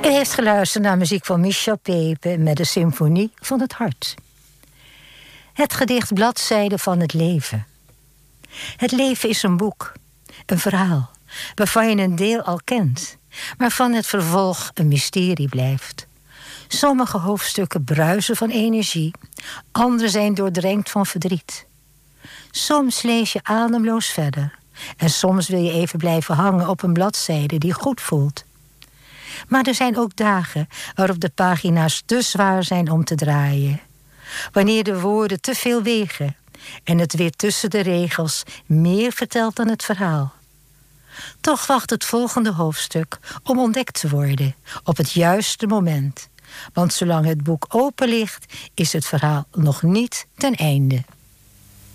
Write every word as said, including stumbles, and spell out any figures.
U heeft geluisterd naar muziek van Michel Pepe met de Symfonie van het Hart. Het gedicht Bladzijden van het leven. Het leven is een boek, een verhaal, waarvan je een deel al kent, maar van het vervolg een mysterie blijft. Sommige hoofdstukken bruisen van energie, andere zijn doordrenkt van verdriet. Soms lees je ademloos verder en soms wil je even blijven hangen op een bladzijde die goed voelt. Maar er zijn ook dagen waarop de pagina's te zwaar zijn om te draaien. Wanneer de woorden te veel wegen en het weer tussen de regels meer vertelt dan het verhaal. Toch wacht het volgende hoofdstuk om ontdekt te worden op het juiste moment. Want zolang het boek open ligt, is het verhaal nog niet ten einde.